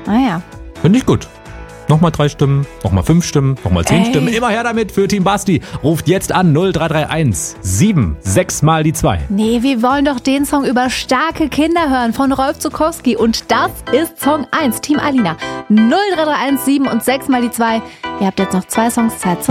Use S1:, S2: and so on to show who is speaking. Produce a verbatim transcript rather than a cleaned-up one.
S1: Ah ja.
S2: Finde ich gut. Nochmal drei Stimmen, nochmal fünf Stimmen, nochmal zehn
S1: Ey.
S2: Stimmen. Immer her damit für Team Basti. Ruft jetzt an null drei drei eins sieben sechs mal die zwei.
S1: Nee, wir wollen doch den Song über starke Kinder hören von Rolf Zuckowski. Und das ist Song eins, Team Alina. null drei drei eins sieben und sechs mal die zwei. Ihr habt jetzt noch zwei Songs Zeit zum